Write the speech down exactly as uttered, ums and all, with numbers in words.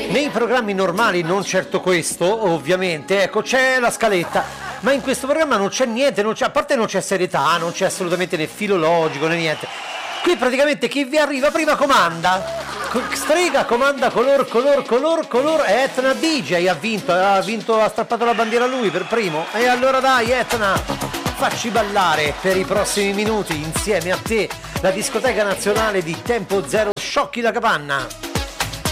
Nei programmi normali, non certo questo, ovviamente, ecco, c'è la scaletta, ma in questo programma non c'è niente, non c'è, a parte non c'è serietà, non c'è assolutamente né filologico né niente. Qui praticamente chi vi arriva prima comanda. Strega comanda color, color, color, color. Etna D J ha vinto, ha vinto, ha strappato la bandiera lui per primo. E allora dai Etna, facci ballare per i prossimi minuti insieme a te la discoteca nazionale di Tempo Zero Sciocchi la Capanna.